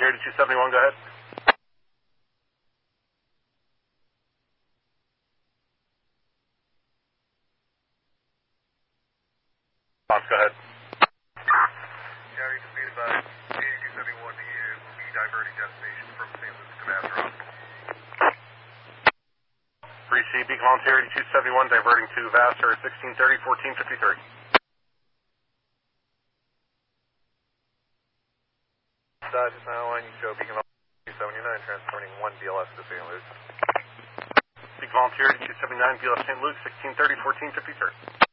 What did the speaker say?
Volunteer to 271, go ahead. Fox, go ahead. County defeated by 8271 to you. Will be diverting destination from St. Luke's to Vassar Hospital. 3C, Beacon Volunteer to 271, diverting to Vassar 1630, 1453. Dodge Line, you show Beacon Volunteer 279, transporting 1 BLS to St. Luke's. Beacon Volunteer to 279, BLS St. Luke 1630, 1453.